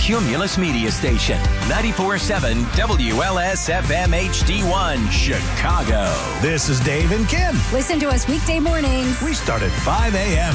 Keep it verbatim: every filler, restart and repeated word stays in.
Cumulus Media Station, ninety-four point seven W L S F M H D one, Chicago. This is Dave and Kim. Listen to us weekday mornings. We start at five a.m.